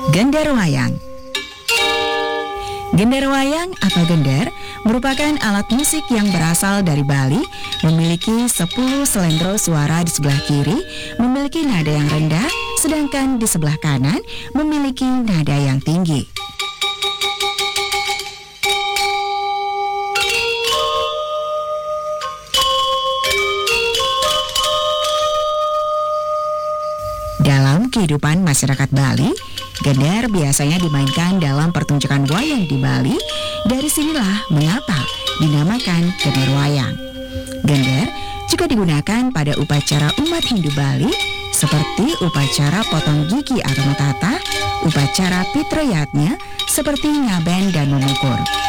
Gender wayang. Gender wayang atau gender merupakan alat musik yang berasal dari Bali, memiliki 10 selendro suara di sebelah kiri, memiliki nada yang rendah, sedangkan di sebelah kanan memiliki nada yang tinggi. Dalam kehidupan masyarakat Bali, gender biasanya dimainkan dalam pertunjukan wayang di Bali. Dari sinilah mengapa dinamakan gender wayang. Gender juga digunakan pada upacara umat Hindu Bali seperti upacara potong gigi atau matata, upacara Pitrayatnya seperti ngaben dan memukur.